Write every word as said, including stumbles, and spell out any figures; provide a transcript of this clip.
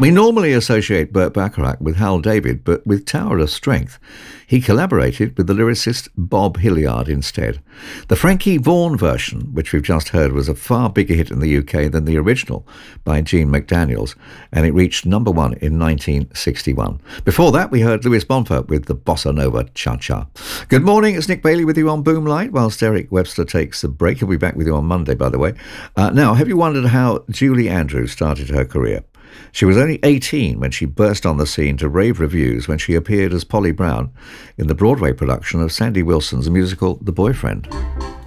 We normally associate Burt Bacharach with Hal David, but with Tower of Strength, he collaborated with the lyricist Bob Hilliard instead. The Frankie Vaughan version, which we've just heard, was a far bigger hit in the U K than the original by Gene McDaniels, and it reached number one in nineteen sixty-one. Before that, we heard Louis Bonfa with the Bossa Nova Cha-Cha. Good morning, it's Nick Bailey with you on Boomlight, whilst Eric Webster takes a break. He'll be back with you on Monday, by the way. Uh, now, have you wondered how Julie Andrews started her career? She was only eighteen when she burst on the scene to rave reviews when she appeared as Polly Brown in the Broadway production of Sandy Wilson's musical The Boyfriend.